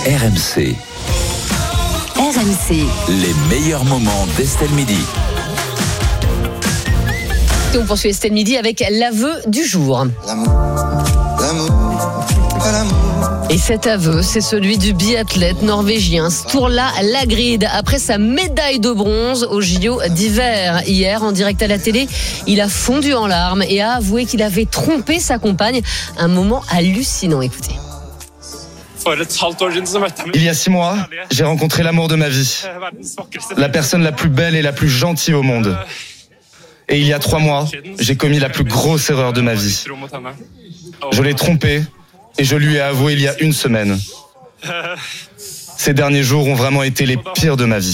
RMC. RMC. Les meilleurs moments d'Estelle Midi. Et on poursuit Estelle Midi avec l'aveu du jour. Et cet aveu, c'est celui du biathlète norvégien Sturla Lagrid. Après sa médaille de bronze aux JO d'hiver hier, en direct à la télé, il a fondu en larmes et a avoué qu'il avait trompé sa compagne. Un moment hallucinant, écoutez. Il y a 6 mois, j'ai rencontré l'amour de ma vie. La personne la plus belle et la plus gentille au monde. Et il y a 3 mois, j'ai commis la plus grosse erreur de ma vie. Je l'ai trompée et je lui ai avoué il y a 1 semaine. Ces derniers jours ont vraiment été les pires de ma vie.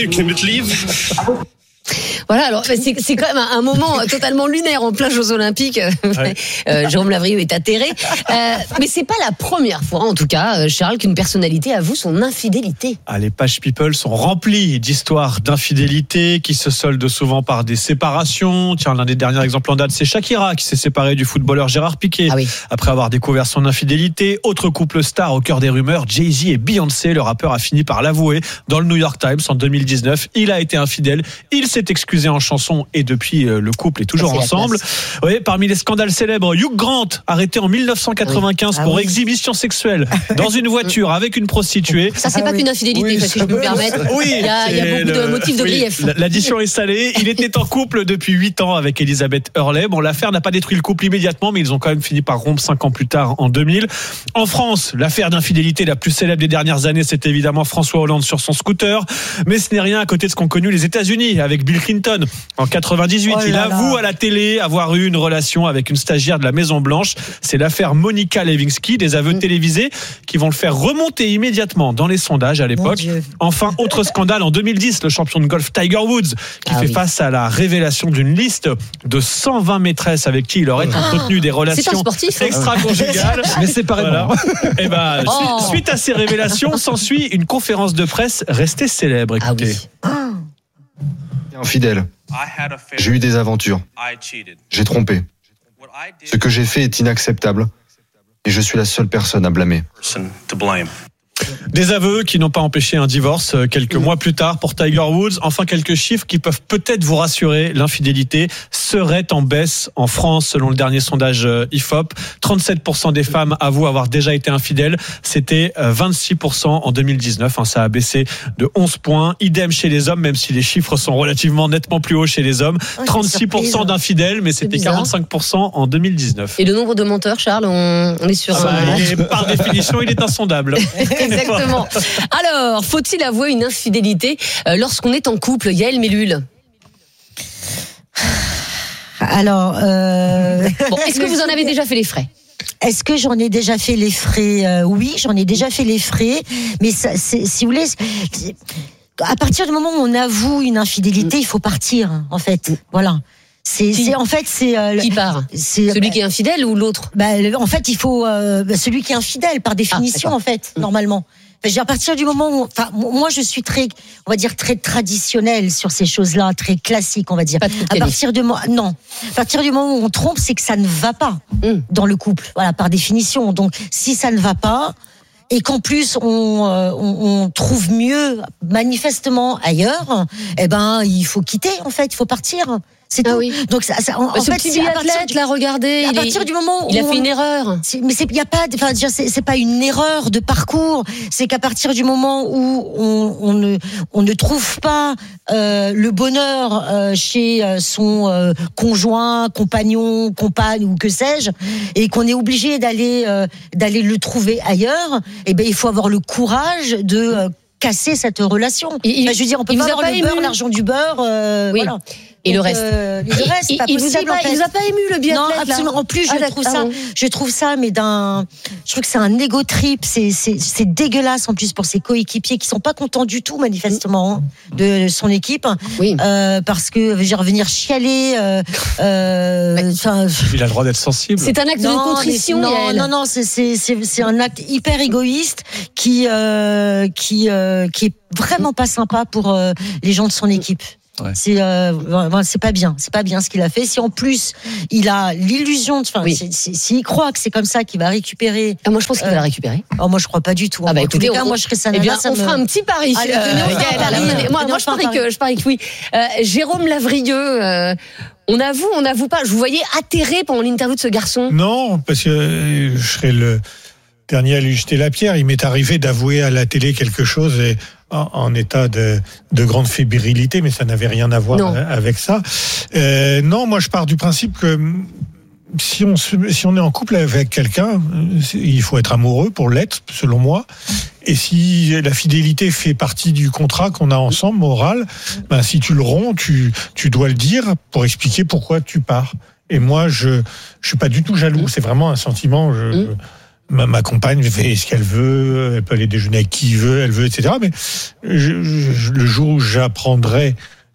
Voilà, alors c'est quand même un moment totalement lunaire en plein Jeux Olympiques. Ouais. Jérôme Lavrieux est atterré. Mais c'est pas la première fois, en tout cas, Charles, qu'une personnalité avoue son infidélité. Les pages People sont remplies d'histoires d'infidélité qui se soldent souvent par des séparations. Tiens, l'un des derniers exemples en date, c'est Shakira qui s'est séparée du footballeur Gérard Piqué après avoir découvert son infidélité. Autre couple star au cœur des rumeurs, Jay-Z et Beyoncé. Le rappeur a fini par l'avouer dans le New York Times en 2019. Il a été infidèle. Il s'est excusé en chanson et depuis le couple est toujours ensemble. Oui, parmi les scandales célèbres, Hugh Grant arrêté en 1995 pour exhibition sexuelle dans une voiture avec une prostituée. Ça c'est pas qu'une infidélité, si je peux me permettre. Oui, il y a beaucoup de motifs de grief. L'addition est salée. Il était en couple depuis 8 ans avec Elizabeth Hurley. Bon, l'affaire n'a pas détruit le couple immédiatement, mais ils ont quand même fini par rompre 5 ans plus tard en 2000. En France, l'affaire d'infidélité la plus célèbre des dernières années, c'est évidemment François Hollande sur son scooter. Mais ce n'est rien à côté de ce qu'ont connu les États-Unis avec Bill Clinton. En 98, il avoue à la télé avoir eu une relation avec une stagiaire de la Maison Blanche. C'est l'affaire Monica Lewinsky, des aveux télévisés qui vont le faire remonter immédiatement dans les sondages à l'époque. Enfin, autre scandale en 2010, le champion de golf Tiger Woods qui fait face à la révélation d'une liste de 120 maîtresses avec qui il aurait entretenu des relations extra-conjugales. Mais séparément. Et suite à ces révélations, s'ensuit une conférence de presse restée célèbre. Écoutez. Infidèle. J'ai eu des aventures. J'ai trompé. Ce que j'ai fait est inacceptable et je suis la seule personne à blâmer. Des aveux qui n'ont pas empêché un divorce quelques mois plus tard pour Tiger Woods. Enfin, quelques chiffres qui peuvent peut-être vous rassurer. L'infidélité serait en baisse en France selon le dernier sondage IFOP. 37% des femmes avouent avoir déjà été infidèles. C'était 26% en 2019. Ça a baissé de 11 points. Idem chez les hommes, même si les chiffres sont relativement nettement plus hauts chez les hommes. 36% d'infidèles, mais c'était 45% en 2019. Et le nombre de menteurs, Charles, on est sur par définition, il est insondable. Exactement. Alors, faut-il avouer une infidélité lorsqu'on est en couple, Yael Mellul? Alors, est-ce que vous en avez déjà fait les frais? Est-ce que j'en ai déjà fait les frais? Oui, j'en ai déjà fait les frais, mais ça, si vous voulez, à partir du moment où on avoue une infidélité, il faut partir, en fait. Voilà. Qui part? Celui qui est infidèle ou l'autre? En fait, il faut celui qui est infidèle par définition, en fait, normalement. À partir du moment où, moi, je suis très traditionnelle sur ces choses-là, très classique, on va dire. À partir du moment où on trompe, c'est que ça ne va pas dans le couple. Voilà, par définition. Donc, si ça ne va pas, et qu'en plus on trouve mieux manifestement ailleurs, il faut quitter, en fait, il faut partir. C'est tout. Oui. Donc en fait, petit biathlète l'a regardé. À partir du moment où il a fait une erreur. Mais il y a pas, c'est pas une erreur de parcours. C'est qu'à partir du moment où on ne trouve pas le bonheur chez son conjoint, compagnon, compagne ou que sais-je, et qu'on est obligé d'aller le trouver ailleurs, il faut avoir le courage de casser cette relation. Je veux dire, on peut pas avoir le beurre, l'argent du beurre, voilà. Et le reste. C'est pas possible. Il vous a pas ému le biathlète? Non, absolument. En plus, je trouve ça, mais je trouve que c'est un égo trip. C'est dégueulasse en plus pour ses coéquipiers qui sont pas contents du tout, manifestement, de son équipe. Oui. Parce que, venir chialer. Il a le droit d'être sensible. C'est un acte de contrition. Non, c'est un acte hyper égoïste qui est vraiment pas sympa pour les gens de son équipe. Ouais. C'est pas bien. C'est pas bien ce qu'il a fait. Si en plus il a l'illusion, s'il croit que c'est comme ça qu'il va récupérer. Moi, je pense qu'il va la récupérer. Moi, je crois pas du tout. Ah bah écoutez, moi, je serais ça. On fera un petit pari. Moi, je parie que oui. Jérôme Lavrieux. On avoue pas. Je vous voyais atterré pendant l'interview de ce garçon. Non, parce que je serais le dernier à lui jeter la pierre. Il m'est arrivé d'avouer à la télé quelque chose en état de grande fébrilité, mais ça n'avait rien à voir avec ça. Non, moi je pars du principe que si on est en couple avec quelqu'un, il faut être amoureux pour l'être, selon moi. Et si la fidélité fait partie du contrat qu'on a ensemble, moral, si tu le romps, tu dois le dire pour expliquer pourquoi tu pars. Et moi, je suis pas du tout jaloux. C'est vraiment un sentiment. Ma compagne fait ce qu'elle veut. Elle peut aller déjeuner avec qui elle veut, etc. Mais le jour où j'apprendrai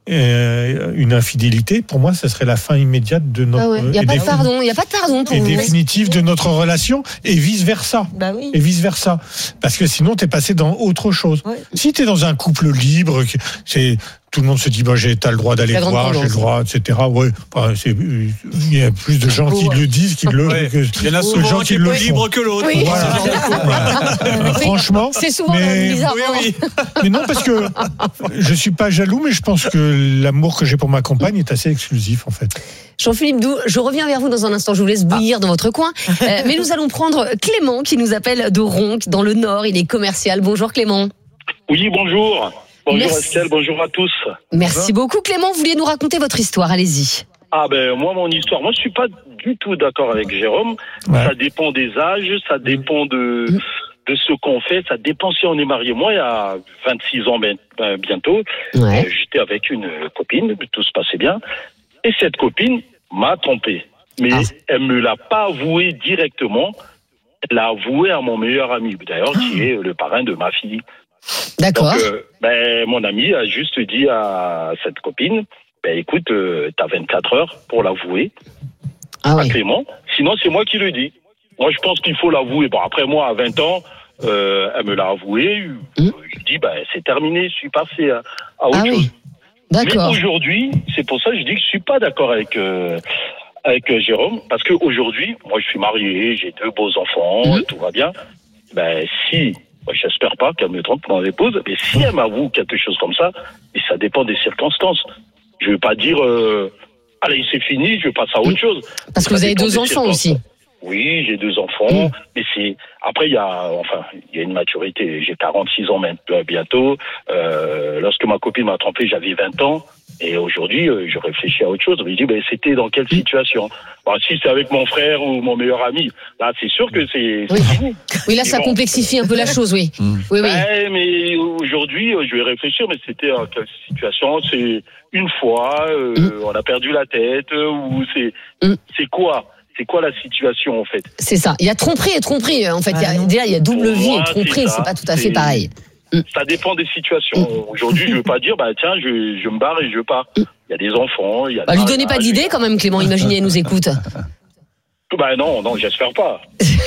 une infidélité, pour moi, ça serait la fin immédiate de notre. Il n'y a pas de pardon. Il y a pas de pardon pour et vous. définitive de notre relation et vice versa. Oui. Et vice versa. Parce que sinon, t'es passé dans autre chose. Ouais. Si t'es dans un couple libre, tout le monde se dit, t'as le droit d'aller voir, j'ai le droit, etc. Ouais, il y a plus de gens qui le disent qu'il le. Il y en a souvent qui est plus libre que l'autre. Oui. Voilà. Franchement. C'est souvent bizarre. Oui. Mais non, parce que je suis pas jaloux, mais je pense que l'amour que j'ai pour ma compagne est assez exclusif, en fait. Jean-Philippe Doux, je reviens vers vous dans un instant. Je vous laisse bouillir dans votre coin. Mais nous allons prendre Clément qui nous appelle de Ronques, dans le Nord. Il est commercial. Bonjour Clément. Oui, bonjour. Bonjour Merci. Estelle, bonjour à tous. Merci beaucoup Clément. Vous vouliez nous raconter votre histoire. Allez-y. Moi, mon histoire, je suis pas du tout d'accord avec Jérôme. Ouais. Ça dépend des âges, ça dépend de ce qu'on fait, ça dépend si on est marié. Moi, il y a 26 ans bientôt, j'étais avec une copine, tout se passait bien. Et cette copine m'a trompé. Mais elle me l'a pas avoué directement. Elle l'a avoué à mon meilleur ami, d'ailleurs, qui est le parrain de ma fille. D'accord. Donc, mon ami a juste dit à cette copine, écoute, t'as 24 heures pour l'avouer à Clément. Sinon, c'est moi qui le dis. Moi, je pense qu'il faut l'avouer. Bon, après, moi, à 20 ans, elle me l'a avoué. Je dis, c'est terminé, je suis passé à autre chose. D'accord. Mais aujourd'hui, c'est pour ça que je dis que je suis pas d'accord avec Jérôme, parce qu'aujourd'hui, moi, je suis marié, j'ai 2 beaux enfants, tout va bien. J'espère pas qu'elle me trompe mon épouse, mais si elle m'avoue quelque chose comme ça, et ça dépend des circonstances. Je veux pas dire, allez, c'est fini, je passe à autre chose. Parce que vous avez 2 enfants aussi. Oui, j'ai 2 enfants, mais après il y a une maturité. J'ai 46 ans bientôt. Lorsque ma copine m'a trompé, j'avais 20 ans. Et aujourd'hui, je réfléchis à autre chose. Je me dis, c'était dans quelle situation ? Si c'est avec mon frère ou mon meilleur ami, là, c'est sûr que c'est fini. Oui, là, ça complexifie un peu la chose, oui. Oui. Mais aujourd'hui, je vais réfléchir, mais c'était en quelle situation ? C'est une fois, on a perdu la tête, ou c'est quoi ? C'est quoi la situation, en fait ? C'est ça. Il y a tromperie et tromperie, en fait. Il y a double vie et tromperie, c'est pas tout à fait pareil. Ça dépend des situations. Aujourd'hui, je veux pas dire, tiens, je me barre et je pars. Il y a des enfants, il y a lui donnez pas d'idée quand même, Clément. Imaginez, elle nous écoute. Non, j'espère pas.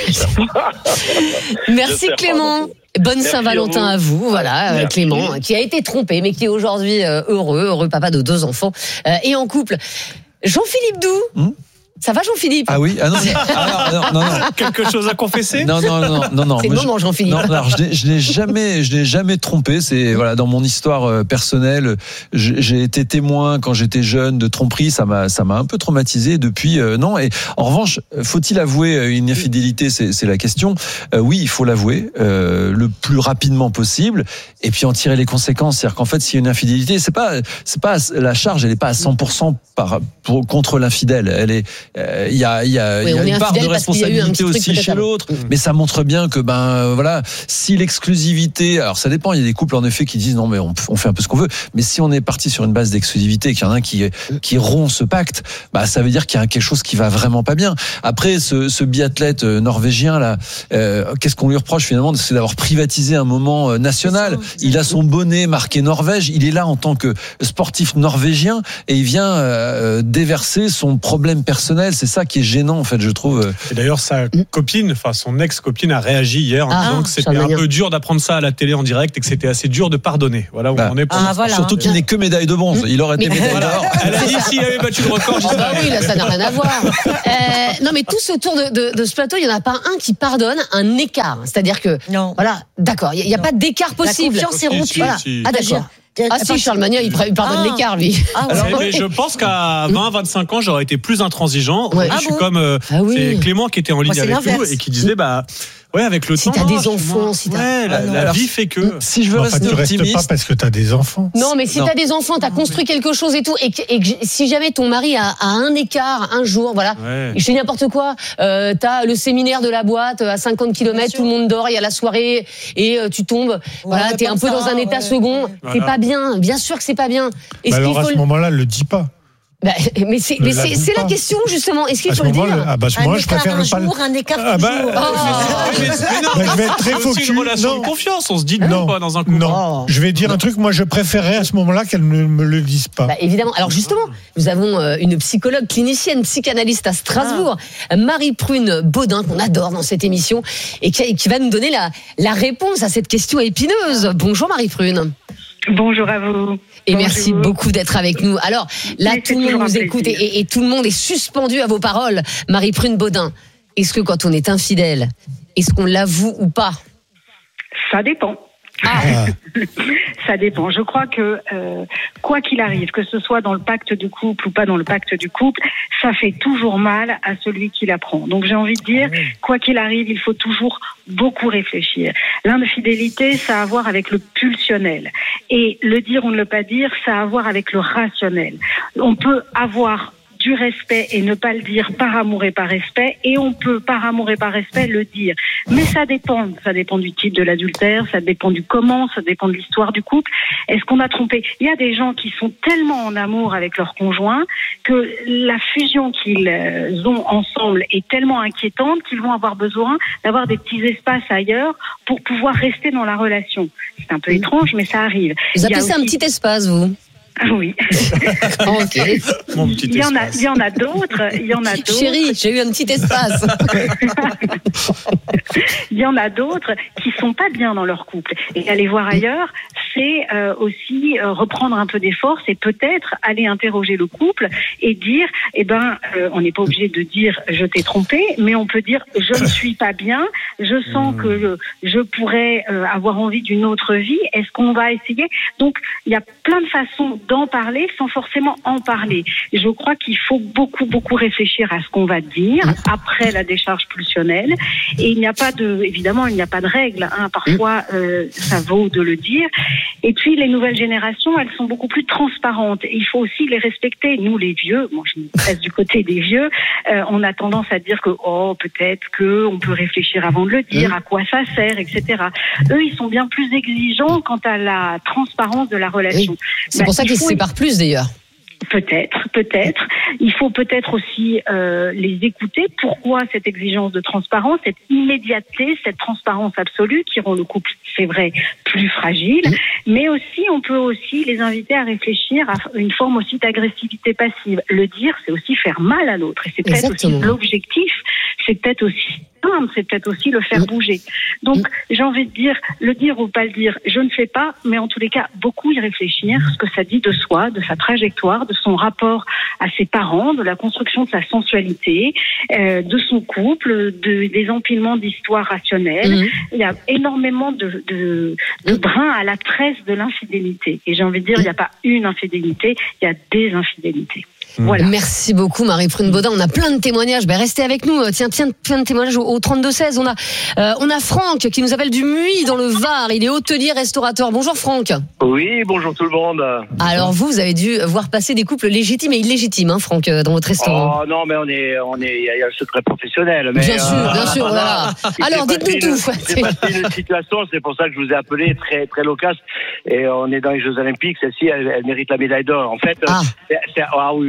Merci Clément. Bonne Saint-Valentin à vous. Voilà, Clément, qui a été trompé, mais qui est aujourd'hui heureux papa de 2 enfants et en couple. Jean-Philippe Doux. Ça va, Jean-Philippe ? Ah oui, non. Quelque chose à confesser ? Non. C'est le moment, Jean-Philippe. Non, alors je n'ai jamais trompé. C'est dans mon histoire personnelle, j'ai été témoin quand j'étais jeune de tromperie. Ça m'a un peu traumatisé. Depuis, non. Et en revanche, faut-il avouer une infidélité ? C'est la question. Oui, il faut l'avouer le plus rapidement possible, et puis en tirer les conséquences. C'est-à-dire qu'en fait, s'il y a une infidélité, c'est pas la charge, elle est pas à 100% contre l'infidèle. Elle est il y a une part de responsabilité aussi chez l'autre, mais ça montre bien que si l'exclusivité, alors ça dépend, il y a des couples en effet qui disent non mais on fait un peu ce qu'on veut, mais si on est parti sur une base d'exclusivité, qu'il y en a un qui rompt ce pacte, ça veut dire qu'il y a quelque chose qui va vraiment pas bien. Après ce biathlète norvégien là, qu'est-ce qu'on lui reproche finalement, c'est d'avoir privatisé un moment national. Il a son bonnet marqué Norvège, il est là en tant que sportif norvégien et il vient déverser son problème personnel personnel. C'est ça qui est gênant, en fait, je trouve. Et d'ailleurs, sa copine, enfin son ex-copine, a réagi hier en disant que c'était un peu dur d'apprendre ça à la télé en direct et que c'était assez dur de pardonner. Voilà où on est pour Surtout qu'il n'est que médaille de bronze. Il aurait été médaille d'or. Elle a dit s'il avait battu le record. Oui, là, ça n'a rien à voir. Non, mais tous autour de ce plateau, il n'y en a pas un qui pardonne un écart. C'est-à-dire que, voilà, d'accord, il n'y a pas d'écart possible. La confiance est rompue. Voilà. Ah, d'accord. Ah si, Charles Magnin, il pardonne l'écart, lui. Mais je pense qu'à 20-25 ans, j'aurais été plus intransigeant. Je suis comme c'est Clément qui était en ligne avec nous et qui disait avec le temps. Si t'as des enfants, la vie fait que. Si je veux rester optimiste. Tu restes pas parce que t'as des enfants. Non, mais si t'as des enfants, t'as construit quelque chose et tout, et que si jamais ton mari a un écart un jour, je fais n'importe quoi, t'as le séminaire de la boîte à 50 km, tout le monde dort, il y a la soirée et tu tombes, t'es un peu dans un état second, c'est pas bien. Bien sûr que c'est pas bien. Alors à ce moment-là, le dis pas. Mais c'est la question justement. Est-ce qu'il faut le dire? Moi, je préfère le pas. Un écart un jour. Je vais être très focus. C'est une relation de confiance. On se dit non pas dans un couple. Non. Je vais dire un truc. Moi, je préférerais à ce moment-là qu'elle ne me le dise pas. Évidemment. Alors justement, nous avons une psychologue clinicienne, psychanalyste à Strasbourg, Marie-Prune Baudin, qu'on adore dans cette émission et qui va nous donner la réponse à cette question épineuse. Bonjour Marie-Prune. Bonjour à vous. Et merci beaucoup d'être avec nous. Alors là, tout le monde nous écoute et tout le monde est suspendu à vos paroles. Marie-Prune Baudin, est-ce que quand on est infidèle, est-ce qu'on l'avoue ou pas? Ça dépend. Ça dépend. Je crois que quoi qu'il arrive, que ce soit dans le pacte du couple ou pas dans le pacte du couple, ça fait toujours mal à celui qui l'apprend. Donc j'ai envie de dire, quoi qu'il arrive, il faut toujours beaucoup réfléchir. L'infidélité, ça a à voir avec le pulsionnel. Et le dire ou ne le pas dire, ça a à voir avec le rationnel. On peut avoir du respect et ne pas le dire par amour et par respect, et on peut par amour et par respect le dire. Mais ça dépend du type de l'adultère, ça dépend du comment, ça dépend de l'histoire du couple. Est-ce qu'on a trompé? Il y a des gens qui sont tellement en amour avec leur conjoint que la fusion qu'ils ont ensemble est tellement inquiétante qu'ils vont avoir besoin d'avoir des petits espaces ailleurs pour pouvoir rester dans la relation. C'est un peu étrange, mais ça arrive. Vous appelez ça un petit espace, vous? Oui. Okay. Il y en a d'autres. Chérie, j'ai eu un petit espace. Il y en a d'autres qui sont pas bien dans leur couple. Et aller voir ailleurs, c'est aussi reprendre un peu des forces et peut-être aller interroger le couple et dire, on n'est pas obligé de dire je t'ai trompé, mais on peut dire je ne suis pas bien, je sens que je pourrais avoir envie d'une autre vie. Est-ce qu'on va essayer? Donc il y a plein de façons d'en parler sans forcément en parler. Et je crois qu'il faut beaucoup réfléchir à ce qu'on va dire après la décharge pulsionnelle. Et évidemment, il n'y a pas de règle. Parfois, ça vaut de le dire. Et puis, les nouvelles générations, elles sont beaucoup plus transparentes. Et il faut aussi les respecter. Nous, les vieux, moi, je me place du côté des vieux, on a tendance à dire que, peut-être qu'on peut réfléchir avant de le dire, à quoi ça sert, etc. Eux, ils sont bien plus exigeants quant à la transparence de la relation. C'est pour ça qu'ils se séparent plus, d'ailleurs. Peut-être. Il faut peut-être aussi les écouter. Pourquoi cette exigence de transparence, cette immédiateté, cette transparence absolue qui rend le couple, c'est vrai, plus fragile. Mais aussi, on peut aussi les inviter à réfléchir à une forme aussi d'agressivité passive. Le dire, c'est aussi faire mal à l'autre. Et c'est peut-être aussi l'objectif. C'est peut-être aussi c'est peut-être aussi le faire bouger. Donc, j'ai envie de dire, le dire ou pas le dire, je ne sais pas, mais en tous les cas, beaucoup y réfléchir, ce que ça dit de soi, de sa trajectoire, de son rapport à ses parents, de la construction de sa sensualité, de son couple, des empilements d'histoires rationnelles. Il y a énormément de brins à la tresse de l'infidélité. Et j'ai envie de dire, il n'y a pas une infidélité, il y a des infidélités. Voilà. Merci beaucoup Marie-Prune Baudin. On a plein de témoignages. Restez avec nous. Tiens, plein de témoignages au 32-16. On a Franck qui nous appelle du Muy dans le Var. Il est hôtelier restaurateur. Bonjour Franck. Oui, bonjour tout le monde. Alors vous avez dû voir passer des couples légitimes et illégitimes, Franck, dans votre restaurant. Oh non, mais il y a le secret professionnel. Mais bien sûr. Voilà. Alors dites-nous tout. C'est passé une situation. C'est pour ça que je vous ai appelé très très loquace. Et on est dans les Jeux Olympiques. Celle-ci, elle mérite la médaille d'or. En fait, oui.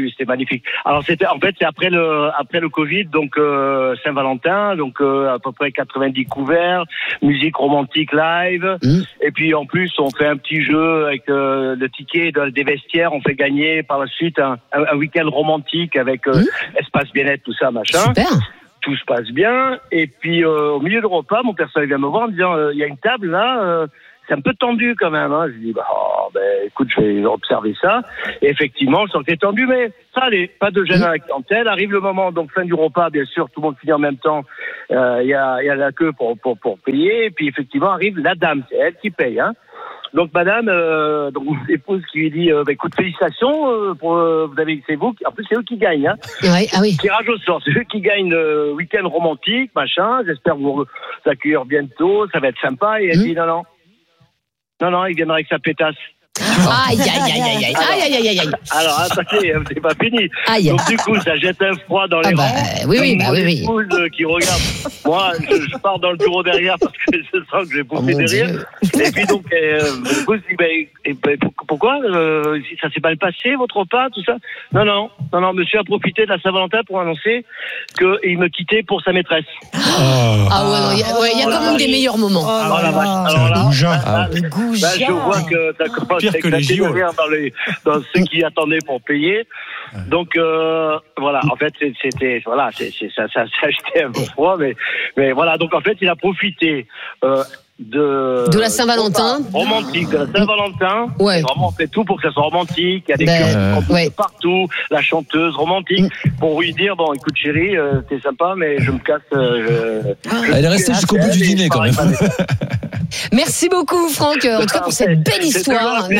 vu, c'était magnifique. Alors c'est après le Covid, donc Saint-Valentin, donc à peu près 90 couverts, musique romantique live, et puis en plus on fait un petit jeu avec le ticket des vestiaires, on fait gagner par la suite un week-end romantique avec espace bien-être, tout ça, machin. Super. Tout se passe bien, et puis au milieu du repas, mon personnel vient me voir en me disant il y a une table là, c'est un peu tendu quand même. Hein. Je dis écoute, je vais observer ça. Et effectivement, le sentier est tendu, mais ça allait, pas de gêne à la clientèle. Arrive le moment, donc fin du repas, bien sûr, tout le monde finit en même temps. Il y a la queue pour payer, et puis effectivement arrive la dame, c'est elle qui paye. Hein. Donc madame, donc mon épouse qui lui dit écoute, félicitations c'est vous, en plus c'est eux qui gagnent, hein. Oui. Tirage au sort, c'est eux qui gagnent le week-end romantique, machin, j'espère vous accueillir bientôt, ça va être sympa. Et elle dit non, il viendra avec sa pétasse. Aïe. Alors, attendez, c'est pas fini. Aïe. Donc, du coup, ça jette un froid dans les rangs. Oui. Épouse qui regarde. Moi, je pars dans le bureau derrière parce que je sens que je vais pousser derrière. Et puis, donc, l'épouse dit, pourquoi ça s'est mal passé, votre repas, tout ça? Non, monsieur a profité de la Saint-Valentin pour annoncer qu'il me quittait pour sa maîtresse. Il y a quand même des meilleurs moments. Alors là, je vois que ça commence pire que les JO. Dans ceux qui attendaient pour payer. Donc voilà, en fait c'était ça achetait un peu froid, mais voilà, donc en fait il a profité de la Saint-Valentin romantique, de la Saint-Valentin. Ouais. Vraiment, on fait tout pour que ça soit romantique. Il y a des chœurs partout, la chanteuse romantique, pour lui dire bon, écoute chérie, t'es sympa, mais je me casse. Elle est restée jusqu'au bout du dîner quand même. Merci beaucoup Franck, en tout cas pour cette belle histoire.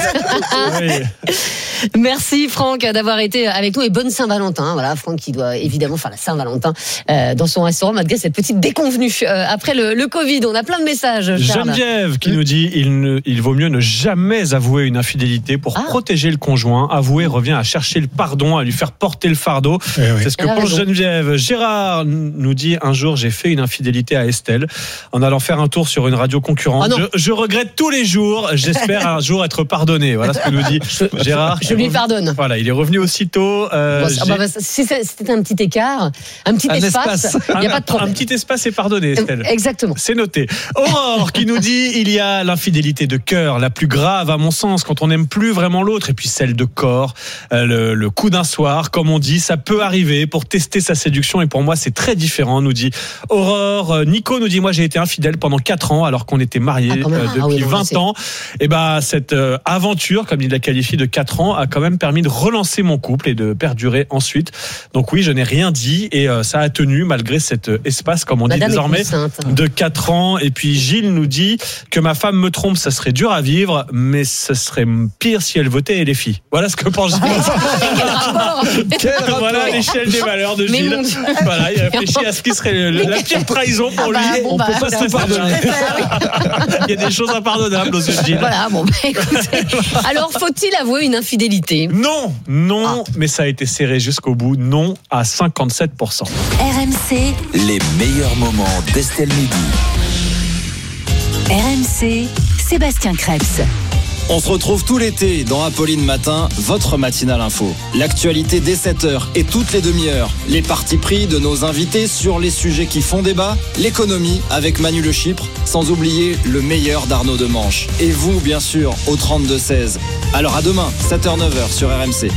Merci Franck d'avoir été avec nous, et bonne Saint-Valentin. Voilà, Franck qui doit évidemment faire la Saint-Valentin dans son restaurant malgré cette petite déconvenue après le Covid. On a plein de messages. Geneviève qui nous dit il vaut mieux ne jamais avouer une infidélité pour protéger le conjoint. Avouer revient à chercher le pardon, à lui faire porter le fardeau. C'est ce que pense Geneviève. Gérard nous dit un jour j'ai fait une infidélité à Estelle en allant faire un tour sur une radio concurrente. Je regrette tous les jours. J'espère un jour être pardonné. Voilà ce que nous dit Gérard. Je lui pardonne. Voilà, il est revenu aussitôt. Si c'était un petit écart, un petit espace, il n'y a pas de problème. Un petit espace est pardonné, Estelle. Exactement. C'est noté. Aurore qui nous dit il y a l'infidélité de cœur, la plus grave à mon sens, quand on n'aime plus vraiment l'autre, et puis celle de corps, le coup d'un soir, comme on dit, ça peut arriver pour tester sa séduction, et pour moi c'est très différent, nous dit Aurore. Nico nous dit moi j'ai été infidèle pendant 4 ans alors qu'on était mariés depuis 20 ans. Et cette aventure, comme il la qualifie, de 4 ans a quand même permis de relancer mon couple et de perdurer ensuite. Donc oui, je n'ai rien dit et ça a tenu malgré cet espace, comme on dit désormais, de 4 ans. Et puis Gilles nous dit que ma femme me trompe, ça serait dur à vivre, mais ce serait pire si elle votait LFI. Voilà ce que pense Gilles. Voilà l'échelle des valeurs de Gilles. Voilà, il réfléchit à ce qui serait la pire trahison pour lui. On peut pas se pardonner. Il y a des choses impardonnables aux yeux de Gilles. Voilà, écoutez. Alors, faut-il avouer une infidélité? Non, mais ça a été serré jusqu'au bout. Non à 57%. RMC, les meilleurs moments d'Estelle Midi. RMC, Sébastien Krebs. On se retrouve tout l'été dans Apolline Matin, votre matinale info. L'actualité dès 7h et toutes les demi-heures. Les partis pris de nos invités sur les sujets qui font débat. L'économie avec Manu Le Chypre, sans oublier le meilleur d'Arnaud Demanche. Et vous, bien sûr, au 32-16. Alors à demain, 7h-9h sur RMC.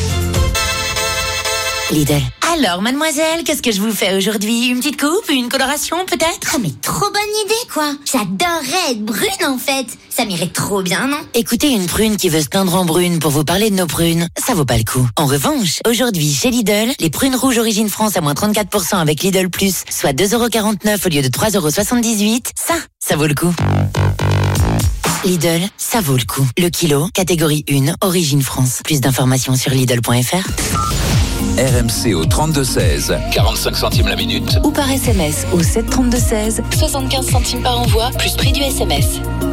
Lidl. Alors, mademoiselle, qu'est-ce que je vous fais aujourd'hui? Une petite coupe? Une coloration, peut-être? Ah, mais trop bonne idée, quoi. J'adorerais être brune, en fait. Ça m'irait trop bien, non? Écoutez, une prune qui veut se teindre en brune pour vous parler de nos prunes, ça vaut pas le coup. En revanche, aujourd'hui, chez Lidl, les prunes rouges origine France à moins 34% avec Lidl Plus, soit 2,49€ au lieu de 3,78€. Ça vaut le coup. Lidl, ça vaut le coup. Le kilo, catégorie 1, origine France. Plus d'informations sur Lidl.fr. RMC au 32-16, 45 centimes la minute. Ou par SMS au 7 32 16, 75 centimes par envoi, plus prix du SMS.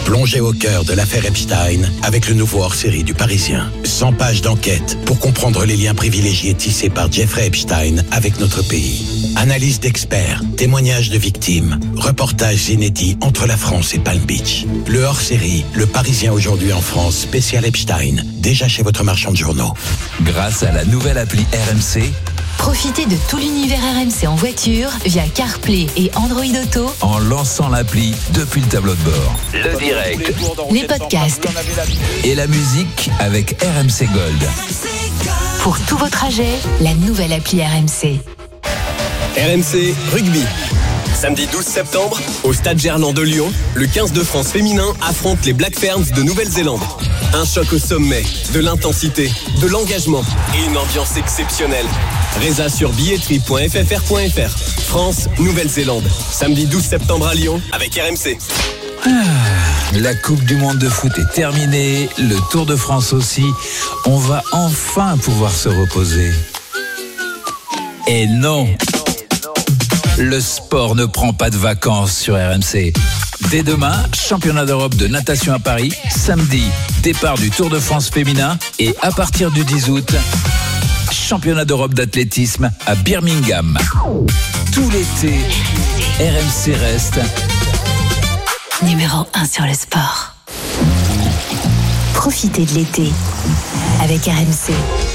Plongez au cœur de l'affaire Epstein avec le nouveau hors-série du Parisien. 100 pages d'enquête pour comprendre les liens privilégiés tissés par Jeffrey Epstein avec notre pays. Analyse d'experts, témoignages de victimes, reportages inédits entre la France et Palm Beach. Le hors-série, Le Parisien aujourd'hui en France, spécial Epstein, déjà chez votre marchand de journaux. Grâce à la nouvelle appli RMC, profitez de tout l'univers RMC en voiture via CarPlay et Android Auto en lançant l'appli depuis le tableau de bord. Le direct, les podcasts et la musique avec RMC Gold. Pour tous vos trajets, la nouvelle appli RMC. RMC Rugby. Samedi 12 septembre, au Stade Gerland de Lyon, le 15 de France féminin affronte les Black Ferns de Nouvelle-Zélande. Un choc au sommet, de l'intensité, de l'engagement et une ambiance exceptionnelle. Résa sur billetterie.ffr.fr. France, Nouvelle-Zélande. Samedi 12 septembre à Lyon avec RMC. La Coupe du Monde de foot est terminée, le Tour de France aussi. On va enfin pouvoir se reposer. Et non, le sport ne prend pas de vacances sur RMC. Dès demain, championnat d'Europe de natation à Paris. Samedi, départ du Tour de France féminin. Et à partir du 10 août, championnat d'Europe d'athlétisme à Birmingham. Tout l'été, RMC reste numéro 1 sur le sport. Profitez de l'été avec RMC.